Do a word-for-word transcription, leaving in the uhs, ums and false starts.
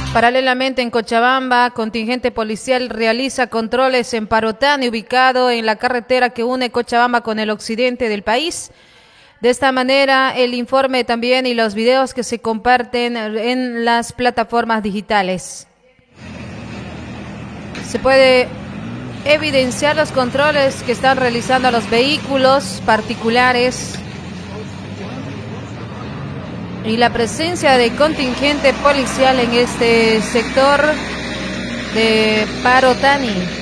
Paralelamente en Cochabamba, contingente policial realiza controles en Parotani, ubicado en la carretera que une Cochabamba con el occidente del país. De esta manera, el informe también y los videos que se comparten en las plataformas digitales. Se puede evidenciar los controles que están realizando a los vehículos particulares y la presencia de contingente policial en este sector de Parotani.